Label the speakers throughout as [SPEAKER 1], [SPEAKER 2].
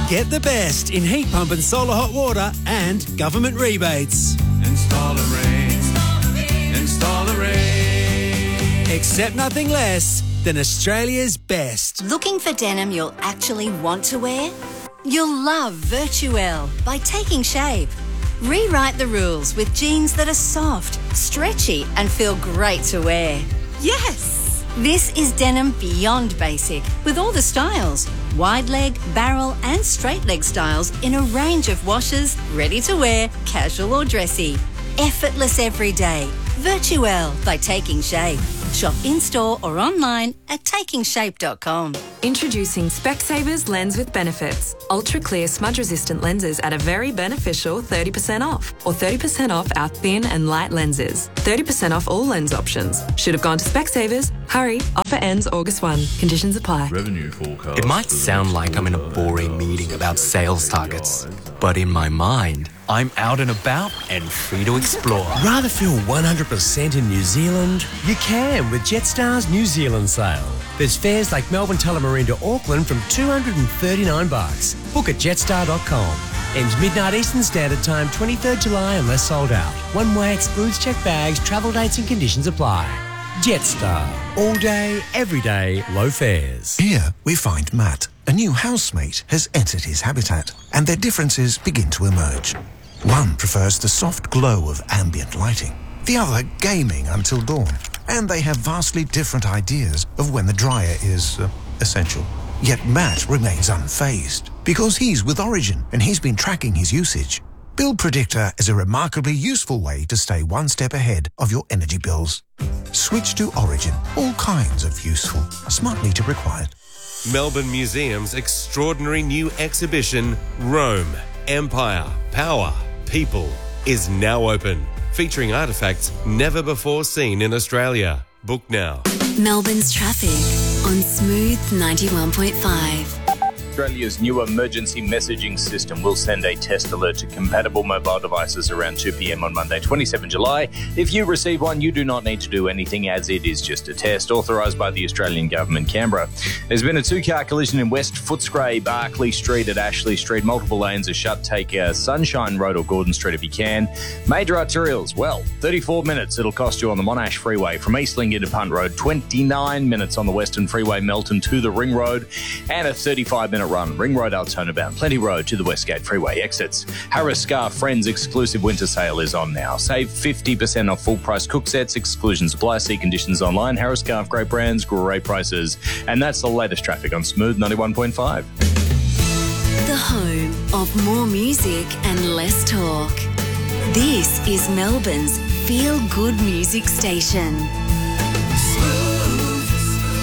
[SPEAKER 1] Get the best in heat pump and solar hot water and government rebates.
[SPEAKER 2] Install a Ring. Install a Ring.
[SPEAKER 1] Accept nothing less than Australia's best.
[SPEAKER 3] Looking for denim you'll actually want to wear? You'll love Virtuelle by Taking Shape. Rewrite the rules with jeans that are soft, stretchy and feel great to wear. Yes! This is denim beyond basic with all the styles. Wide leg, barrel and straight leg styles in a range of washes, ready to wear, casual or dressy. Effortless every day. Virtuelle by Taking Shape. Shop in-store or online at takingshape.com.
[SPEAKER 4] Introducing Specsavers Lens with Benefits. Ultra clear smudge-resistant lenses at a very beneficial 30% off. Or 30% off our thin and light lenses. 30% off all lens options. Should have gone to Specsavers. Hurry, offer ends August 1. Conditions apply.
[SPEAKER 5] Revenue forecast.
[SPEAKER 6] It might sound like I'm in a boring meeting about sales targets, but in my mind, I'm out and about and free to explore.
[SPEAKER 7] Rather feel 100% in New Zealand? You can with Jetstar's New Zealand sale. There's fares like Melbourne Tullamarine to Auckland from $239. Book at jetstar.com. Ends midnight Eastern Standard Time, 23rd July unless sold out. One way excludes checked bags, travel dates and conditions apply. Jetstar. All day, every day, low fares.
[SPEAKER 8] Here we find Matt. A new housemate has entered his habitat and their differences begin to emerge. One prefers the soft glow of ambient lighting, the other gaming until dawn, and they have vastly different ideas of when the dryer is essential. Yet Matt remains unfazed because he's with Origin and he's been tracking his usage. Bill Predictor is a remarkably useful way to stay one step ahead of your energy bills. Switch to Origin. All kinds of useful, smart meter required.
[SPEAKER 9] Melbourne Museum's extraordinary new exhibition, Rome, Empire, Power, People, is now open, featuring artefacts never before seen in Australia. Book now.
[SPEAKER 10] Melbourne's traffic on Smooth 91.5.
[SPEAKER 11] Australia's new emergency messaging system will send a test alert to compatible mobile devices around 2 p.m. on Monday, 27 July. If you receive one, you do not need to do anything as it is just a test authorised by the Australian Government, Canberra. There's been a two-car collision in West Footscray, Barclay Street at Ashley Street. Multiple lanes are shut. Take Sunshine Road or Gordon Street if you can. Major arterials, 34 minutes it'll cost you on the Monash Freeway from Eastling into Punt Road, 29 minutes on the Western Freeway, Melton to the Ring Road, and a 35-minute run, Ring Road out turnabout, Plenty Road to the Westgate Freeway exits. Harris Scarf Friends exclusive winter sale is on now. Save 50% off full price cook sets, exclusions apply, see conditions online. Harris Scarf, great brands, great prices. And that's the latest traffic on Smooth 91.5.
[SPEAKER 10] The home of more music and less talk. This is Melbourne's Feel Good Music Station.
[SPEAKER 2] Smooth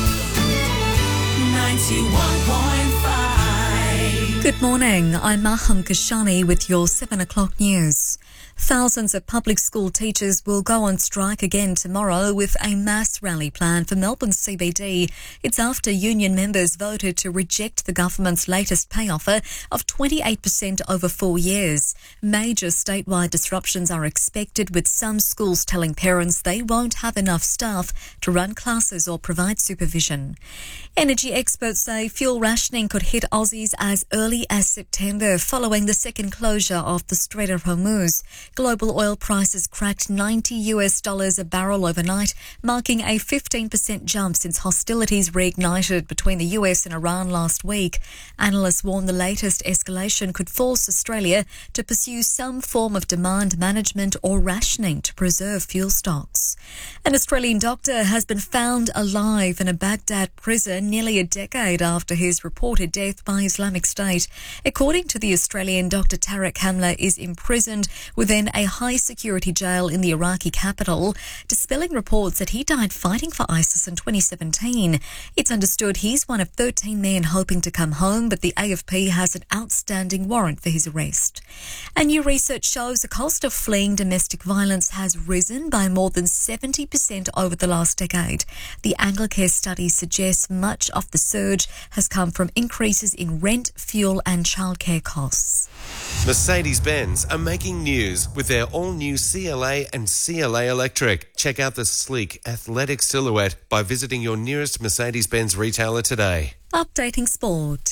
[SPEAKER 2] 91.5.
[SPEAKER 12] Good morning, I'm Maham Kashani with your 7 o'clock news. Thousands of public school teachers will go on strike again tomorrow with a mass rally planned for Melbourne's CBD. It's after union members voted to reject the government's latest pay offer of 28% over 4 years. Major statewide disruptions are expected, with some schools telling parents they won't have enough staff to run classes or provide supervision. Energy experts say fuel rationing could hit Aussies as early as September following the second closure of the Strait of Hormuz. Global oil prices cracked $90 a barrel overnight, marking a 15% jump since hostilities reignited between the US and Iran last week. Analysts warn the latest escalation could force Australia to pursue some form of demand management or rationing to preserve fuel stocks. An Australian doctor has been found alive in a Baghdad prison nearly a decade after his reported death by Islamic State. According to the Australian, Dr. Tarek Hamla is imprisoned within a high-security jail in the Iraqi capital, dispelling reports that he died fighting for ISIS in 2017. It's understood he's one of 13 men hoping to come home, but the AFP has an outstanding warrant for his arrest. And new research shows the cost of fleeing domestic violence has risen by more than 70% over the last decade. The Anglicare study suggests much of the surge has come from increases in rent, fuel and childcare costs.
[SPEAKER 9] Mercedes-Benz are making news with their all-new CLA and CLA Electric. Check out the sleek, athletic silhouette by visiting your nearest Mercedes-Benz retailer today.
[SPEAKER 12] Updating sport.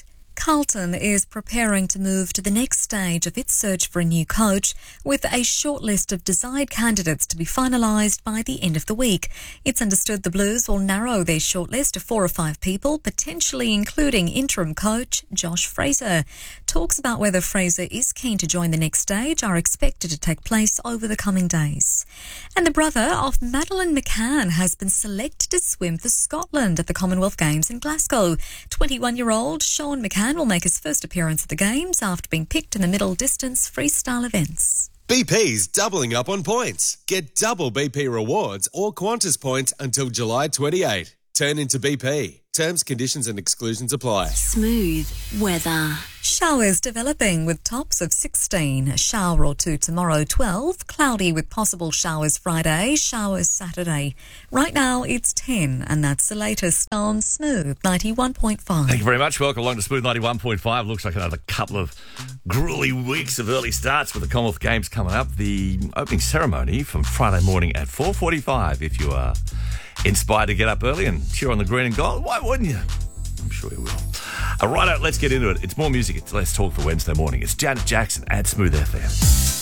[SPEAKER 12] Carlton is preparing to move to the next stage of its search for a new coach, with a short list of desired candidates to be finalised by the end of the week. It's understood the Blues will narrow their shortlist to 4 or 5 people, potentially including interim coach Josh Fraser. Talks about whether Fraser is keen to join the next stage are expected to take place over the coming days. And the brother of Madeleine McCann has been selected to swim for Scotland at the Commonwealth Games in Glasgow. 21-year-old Sean McCann will make his first appearance at the Games after being picked in the middle distance freestyle events.
[SPEAKER 9] BP's doubling up on points. Get double BP rewards or Qantas points until July 28. Turn into BP. Terms, conditions and exclusions apply.
[SPEAKER 10] Smooth weather.
[SPEAKER 12] Showers developing with tops of 16. A shower or two tomorrow, 12. Cloudy with possible showers Friday. Showers Saturday. Right now it's 10, and that's the latest on Smooth 91.5.
[SPEAKER 5] Thank you very much. Welcome along to Smooth 91.5. Looks like another couple of grueling weeks of early starts with the Commonwealth Games coming up. The opening ceremony from Friday morning at 4:45. If you are inspired to get up early and cheer on the green and gold, why wouldn't you? I'm sure you will. Righto, let's get into it. It's more music. Let's talk for Wednesday morning. It's Janet Jackson at Smooth FM.